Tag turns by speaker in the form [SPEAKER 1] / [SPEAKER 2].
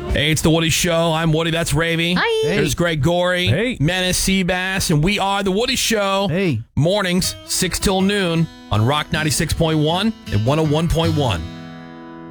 [SPEAKER 1] Hey, it's the Woody Show. I'm Woody. That's Ravy.
[SPEAKER 2] Hi.
[SPEAKER 3] Hey.
[SPEAKER 1] There's Greg Gorey.
[SPEAKER 3] Hey.
[SPEAKER 1] Menace Seabass. And we are the Woody Show.
[SPEAKER 3] Hey.
[SPEAKER 1] Mornings, 6 till noon on Rock 96.1 and 101.1.